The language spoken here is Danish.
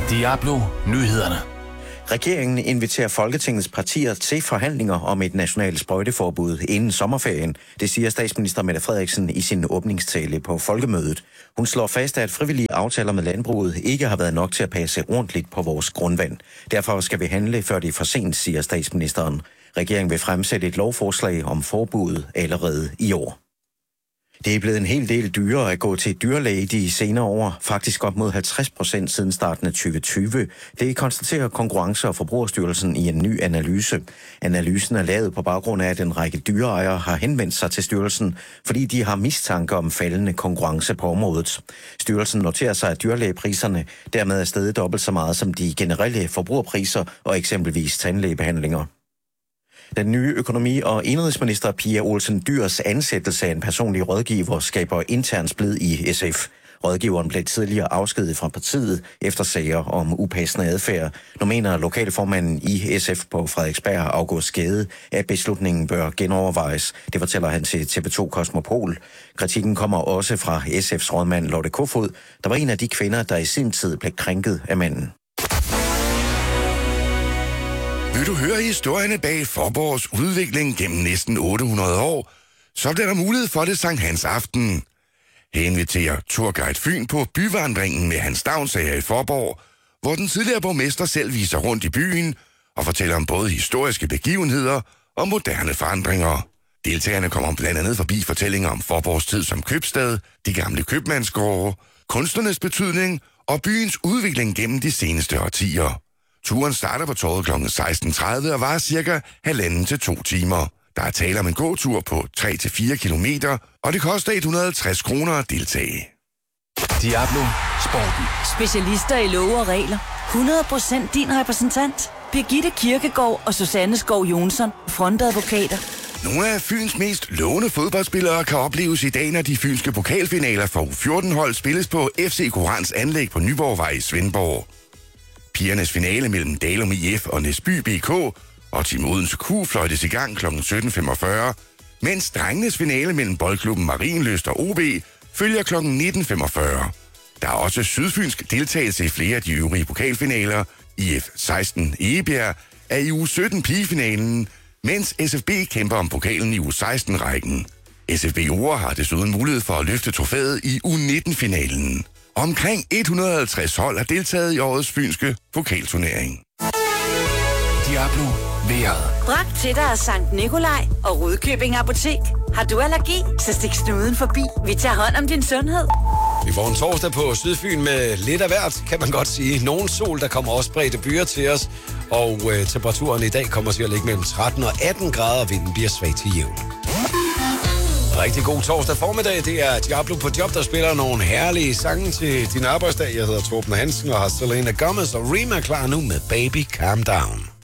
Diablo Nyhederne. Regeringen inviterer Folketingets partier til forhandlinger om et nationalt sprøjteforbud inden sommerferien. Det siger statsminister Mette Frederiksen i sin åbningstale på Folkemødet. Hun slår fast, at frivillige aftaler med landbruget ikke har været nok til at passe ordentligt på vores grundvand. Derfor skal vi handle, før det er for sent, siger statsministeren. Regeringen vil fremsætte et lovforslag om forbuddet allerede i år. Det er blevet en hel del dyrere at gå til dyrlæge de senere år, faktisk op mod 50% siden starten af 2020. Det konstaterer Konkurrence- og Forbrugerstyrelsen i en ny analyse. Analysen er lavet på baggrund af, at en række dyreejere har henvendt sig til styrelsen, fordi de har mistanke om faldende konkurrence på området. Styrelsen noterer sig, at dyrlægepriserne dermed er steget dobbelt så meget som de generelle forbrugerpriser og eksempelvis tandlægebehandlinger. Den nye økonomi- og indenrigsminister Pia Olsen Dyhrs ansættelse af en personlig rådgiver skaber intern splid i SF. Rådgiveren blev tidligere afskediget fra partiet efter sager om upassende adfærd. Nu mener lokalformanden i SF på Frederiksberg, August Gade, at beslutningen bør genovervejes. Det fortæller han til TV2 Kosmopol. Kritikken kommer også fra SF's rådmand Lotte Kofod, der var en af de kvinder, der i sin tid blev krænket af manden. Vil du høre historierne bag Faaborgs udvikling gennem næsten 800 år, så bliver der mulighed for det Sankt Hans aften. Her inviterer Turguide Fyn på byvandringen med Hans Stavnsager i Faaborg, hvor den tidligere borgmester selv viser rundt i byen og fortæller om både historiske begivenheder og moderne forandringer. Deltagerne kommer blandt andet forbi fortællinger om Faaborgs tid som købstad, de gamle købmandsgårde, kunstnernes betydning og byens udvikling gennem de seneste årtier. Turen starter på torvet kl. 16.30 og varer cirka 1,5 til 2 timer. Der er tale om en gåtur på 3-4 kilometer, og det koster 150 kroner at deltage. Diablo Sporten. Specialister i love og regler. 100% din repræsentant. Birgitte Kirkegaard og Susanne Skov Jonsson, frontadvokater. Nogle af Fyns mest lovende fodboldspillere kan opleves i dag, når de fynske pokalfinaler for U14-hold spilles på FC Korans anlæg på Nyborgvej i Svendborg. Pigernes finale mellem Dalum IF og Næsby BK og Team Odense Q fløjtes i gang kl. 17.45, mens drengenes finale mellem boldklubben Marienlyst og OB følger kl. 19.45. Der er også sydfynsk deltagelse i flere af de øvrige pokalfinaler. IF 16 Egebjerg er i U17 pigefinalen, mens SFB kæmper om pokalen i U16-rækken. SFB Ore har desuden mulighed for at løfte trofæet i U19-finalen. Omkring 150 hold har deltaget i årets fynske pokalturnering. Diablo vejret. Bragt til dig af Sankt Nikolaj og Rudkøbing Apotek. Har du allergi, så stik snuden forbi. Vi tager hånd om din sundhed. Vi får en torsdag på Sydfyn med lidt af hvert, kan man godt sige. Nogen sol, der kommer også spredte byer til os. Og temperaturen i dag kommer til at ligge mellem 13 og 18 grader, og vinden bliver svag til jævn. Rigtig god torsdag formiddag. Det er Diablo på job, der spiller nogle herlige sange til din arbejdsdag. Jeg hedder Torben Hansen og har Selena Gomez og Rima klar nu med Baby Calm Down.